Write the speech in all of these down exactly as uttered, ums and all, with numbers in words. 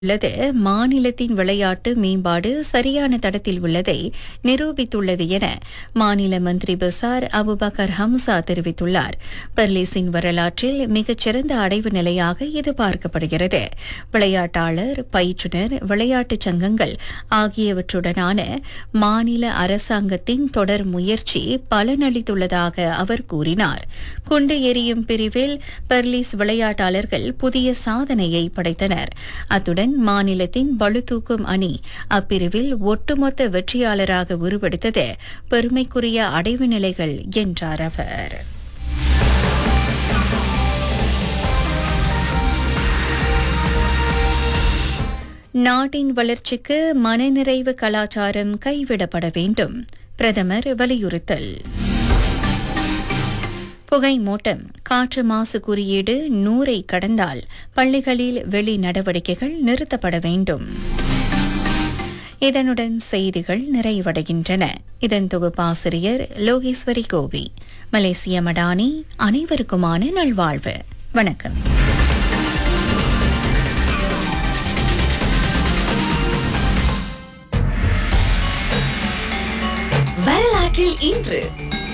உள்ளது மாநிலத்தின் விளையாட்டு மேம்பாடு சரியான தடத்தில் உள்ளதை நிரூபித்துள்ளது என மாநில மந்திரி பசார் அபுபக்கர் ஹம்சா தெரிவித்துள்ளார். பெர்லிஸின் வரலாற்றில் மிகச்சிறந்த அடைவு நிலையாக இது பார்க்கப்படுகிறது. விளையாட்டாளர், பயிற்றுனர், விளையாட்டுச் சங்கங்கள் ஆகியவற்றுடனான மாநில அரசாங்கத்தின் தொடர் முயற்சி பலனளித்துள்ளதாக அவர் கூறினார். குண்டு எறியும் பிரிவில் பெர்லிஸ் விளையாட்டாளர்கள் புதிய சாதனையை படைத்தனர். அத்துடன் மாநிலத்தின் பளுதூக்கும் அணி அப்பிரிவில் ஒட்டுமொத்த வெற்றியாளராக உருவெடுத்தது பெருமைக்குரிய அடைவு நிலைகள் என்றார் அவர். நாட்டின் வளர்ச்சிக்கு மனநிறைவு கலாச்சாரம் கைவிடப்பட வேண்டும், பிரதமர் வலியுறுத்தல். புகை மூட்டம், காற்று மாசு குறியீடு நூறை கடந்தால் பள்ளிகளில் வெளி நடவடிக்கைகள் நிறுத்தப்பட வேண்டும். இதனுடன் செய்திகள் நிறைவடைகின்றன. இதன் தொகுப்பாசிரியர் லோகேஸ்வரி கோவி. மலேசிய மடானி. அனைவருக்குமான நல்வாழ்வு. வணக்கம். வரலாற்றில் இன்று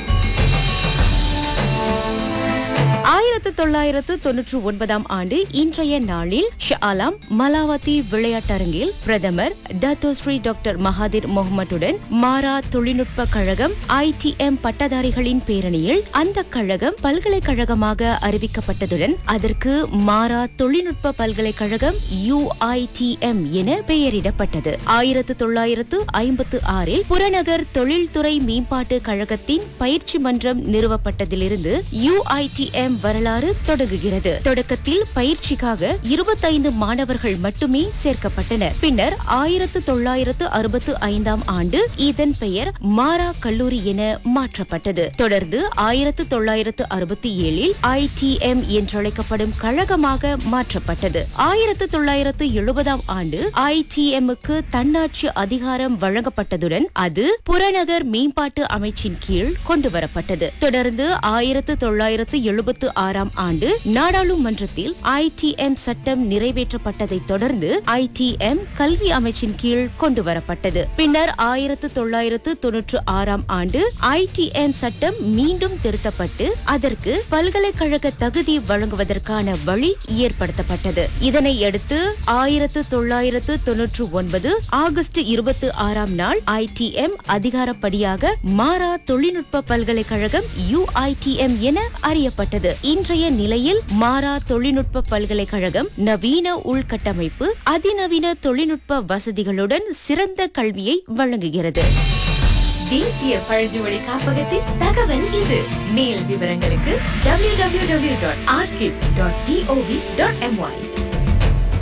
ஆயிரத்து தொள்ளாயிரத்து தொன்னூற்று ஒன்பதாம் ஆண்டு இன்றைய நாளில் ஷா ஆலம் மலாவதி விளையாட்டரங்கில் பிரதமர் டத்தோ ஸ்ரீ டாக்டர் மகாதிர் முகமதுடன் மாரா தொழில்நுட்ப கழகம் ஐ டி எம் பட்டதாரிகளின் பேரணியில் அந்த கழகம் பல்கலைக்கழகமாக அறிவிக்கப்பட்டதுடன் அதற்கு மாரா தொழில்நுட்ப பல்கலைக்கழகம் யூ ஐ டி எம் என பெயரிடப்பட்டது. ஆயிரத்து தொள்ளாயிரத்து ஐம்பத்து ஆறில் புறநகர் தொழில்துறை மேம்பாட்டு கழகத்தின் பயிற்சி மன்றம் நிறுவப்பட்டதிலிருந்து யூ ஐ டி எம் வரலாறு தொடங்குகிறது. தொடக்கத்தில் பயிற்சிக்காக இருபத்தைந்து மாணவர்கள் மட்டுமே சேர்க்கப்பட்டனர். பின்னர் ஆயிரத்து தொள்ளாயிரத்து அறுபத்து ஐந்தாம் ஆண்டு இதன் பெயர் மாரா கல்லூரி என மாற்றப்பட்டது. தொடர்ந்து ஆயிரத்து தொள்ளாயிரத்து அறுபத்தி ஏழில் ஐ டி எம் என்றழைக்கப்படும் கழகமாக மாற்றப்பட்டது. ஆயிரத்து தொள்ளாயிரத்து எழுபதாம் ஆண்டு ஐ டி எம்முக்கு தன்னாட்சி அதிகாரம் வழங்கப்பட்டதுடன் அது புறநகர் மேம்பாட்டு அமைச்சின் கீழ் கொண்டுவரப்பட்டது. தொடர்ந்து ஆயிரத்து தொள்ளாயிரத்து எழுபத்து ஆறாம் ஆண்டு நாடாளுமன்றத்தில் ஐ டி எம் சட்டம் நிறைவேற்றப்பட்டதை தொடர்ந்து ஐ டி எம் கல்வி அமைச்சின் கீழ் கொண்டுவரப்பட்டது. பின்னர் ஆயிரத்து தொள்ளாயிரத்து தொன்னூற்று ஆறாம் ஆண்டு ஐ டி எம் சட்டம் மீண்டும் திருத்தப்பட்டு அதற்கு பல்கலைக்கழக தகுதி வழங்குவதற்கான வழி ஏற்படுத்தப்பட்டது. இதனையடுத்து ஆயிரத்து தொள்ளாயிரத்து தொன்னூற்று ஒன்பது ஆகஸ்ட் இருபத்தி ஆறாம் நாள் ஐ டி எம் அதிகாரப்படியாக மாரா தொழில்நுட்ப பல்கலைக்கழகம் யூ ஐ டி எம் என அறியப்பட்டது. இன்றைய நிலையில் மாரா தொழில்நுட்ப பல்கலைக்கழகம் நவீன உள்கட்டமைப்பு, அதிநவீன தொழில்நுட்ப வசதிகளுடன் சிறந்த கல்வியை வழங்குகிறது. தேசிய பழங்குடி காப்பகத்தின் தகவல் இது. மேல் விவரங்களுக்கு W W W dot archive dot gov dot MY.